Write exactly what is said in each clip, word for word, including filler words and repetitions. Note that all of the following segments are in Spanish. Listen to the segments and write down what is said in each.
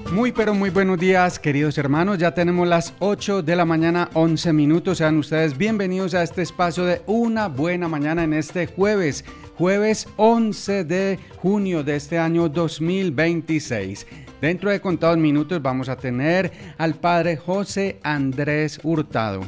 Muy pero muy buenos días, queridos hermanos. Ya tenemos las ocho de la mañana, once minutos. Sean ustedes bienvenidos a este espacio de Una Buena Mañana en este jueves, jueves once de junio de este año dos mil veintiséis. Dentro de contados minutos vamos a tener al padre José Andrés Hurtado.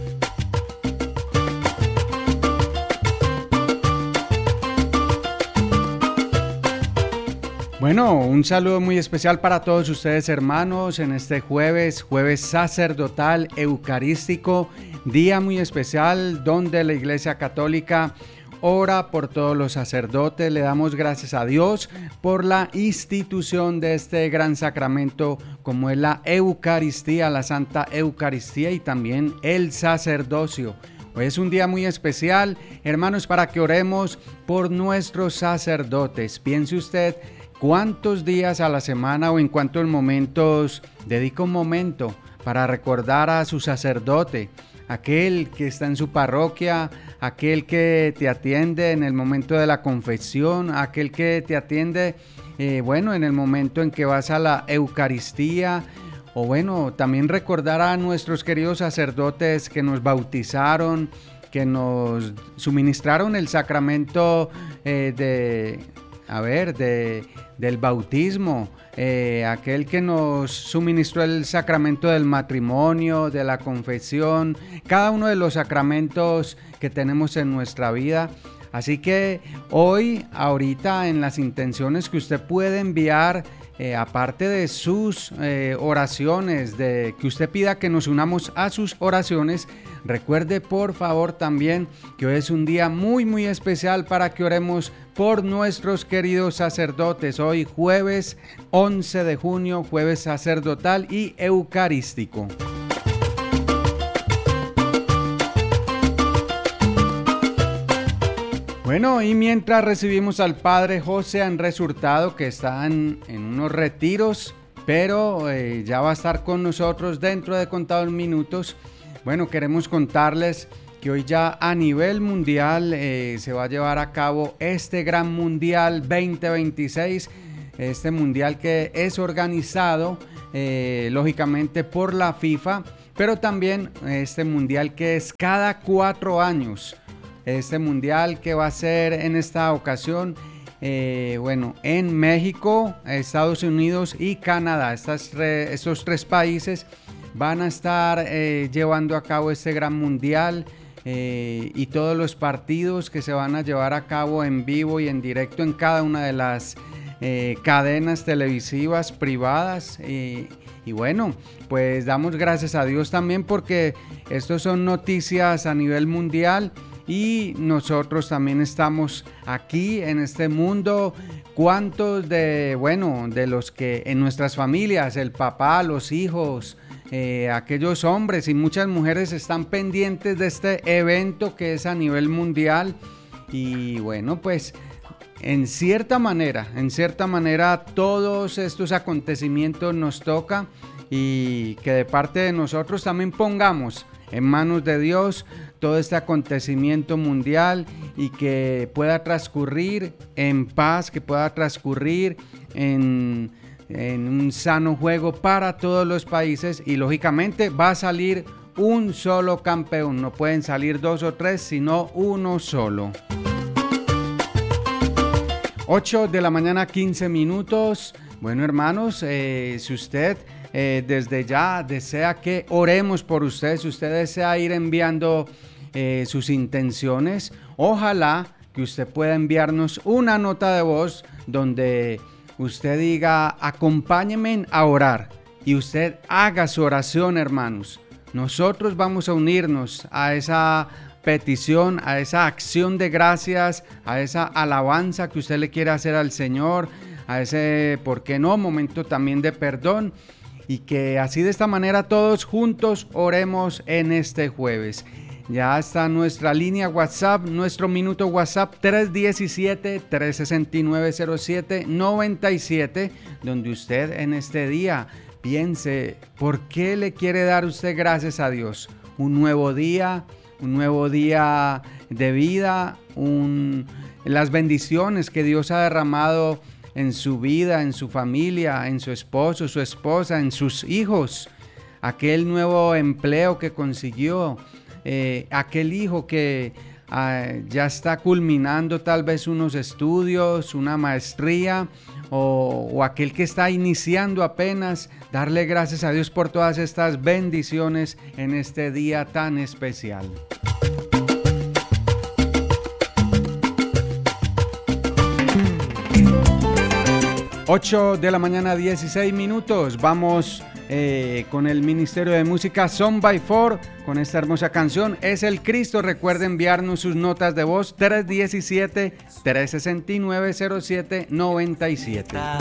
Bueno, un saludo muy especial para todos ustedes, hermanos, en este jueves, jueves sacerdotal eucarístico, día muy especial donde la Iglesia Católica ora por todos los sacerdotes. Le damos gracias a Dios por la institución de este gran sacramento como es la Eucaristía, la Santa Eucaristía y también el sacerdocio. Hoy es un día muy especial, hermanos, para que oremos por nuestros sacerdotes. Piense usted, ¿cuántos días a la semana o en cuántos momentos dedica un momento para recordar a su sacerdote? Aquel que está en su parroquia, aquel que te atiende en el momento de la confesión, aquel que te atiende, eh, bueno, en el momento en que vas a la Eucaristía. O bueno, también recordar a nuestros queridos sacerdotes que nos bautizaron, que nos suministraron el sacramento eh, de... A ver, de, del bautismo, eh, aquel que nos suministró el sacramento del matrimonio, de la confesión, cada uno de los sacramentos que tenemos en nuestra vida. Así que hoy, ahorita, en las intenciones que usted puede enviar, eh, aparte de sus eh, oraciones, de que usted pida que nos unamos a sus oraciones, recuerde por favor también que hoy es un día muy muy especial para que oremos por nuestros queridos sacerdotes. Hoy jueves once de junio, jueves sacerdotal y eucarístico. Bueno, y mientras recibimos al padre José Andrés Hurtado, que está en, en unos retiros, pero eh, ya va a estar con nosotros dentro de contados minutos. Bueno, queremos contarles que hoy ya a nivel mundial eh, se va a llevar a cabo este Gran Mundial veinte veintiséis, este mundial que es organizado eh, lógicamente por la FIFA, pero también este mundial que es cada cuatro años. Este mundial que va a ser en esta ocasión, eh, bueno, en México, Estados Unidos y Canadá. Estas tres, estos tres países van a estar eh, llevando a cabo este gran mundial eh, y todos los partidos que se van a llevar a cabo en vivo y en directo en cada una de las eh, cadenas televisivas privadas. Y, y bueno, pues damos gracias a Dios también porque estos son noticias a nivel mundial. Y nosotros también estamos aquí en este mundo. ¿Cuántos de, bueno, de los que en nuestras familias, el papá, los hijos, eh, aquellos hombres y muchas mujeres están pendientes de este evento que es a nivel mundial? Y bueno, pues en cierta manera, en cierta manera todos estos acontecimientos nos toca y que de parte de nosotros también pongamos en manos de Dios todo este acontecimiento mundial y que pueda transcurrir en paz, que pueda transcurrir en, en un sano juego para todos los países y lógicamente va a salir un solo campeón, no pueden salir dos o tres, sino uno solo. ocho de la mañana, quince minutos. Bueno, hermanos, eh, si usted eh, desde ya desea que oremos por usted, si usted desea ir enviando eh, sus intenciones, ojalá que usted pueda enviarnos una nota de voz donde usted diga, acompáñenme a orar, y usted haga su oración, hermanos. Nosotros vamos a unirnos a esa petición, a esa acción de gracias, a esa alabanza que usted le quiere hacer al Señor, a ese, ¿por qué no?, momento también de perdón, y que así de esta manera todos juntos oremos en este jueves. Ya está nuestra línea WhatsApp, nuestro minuto WhatsApp tres uno siete, tres seis nueve, cero siete nueve siete, donde usted en este día piense por qué le quiere dar usted gracias a Dios. Un nuevo día, un nuevo día de vida, un, las bendiciones que Dios ha derramado en su vida, en su familia, en su esposo, su esposa, en sus hijos, aquel nuevo empleo que consiguió, eh, aquel hijo que eh, ya está culminando tal vez unos estudios, una maestría, o, o aquel que está iniciando apenas. Darle gracias a Dios por todas estas bendiciones en este día tan especial. ocho de la mañana, dieciséis minutos. Vamos eh, con el Ministerio de Música Son by Four, con esta hermosa canción, Es el Cristo. Recuerde enviarnos sus notas de voz tres uno siete, tres seis nueve, cero siete nueve siete.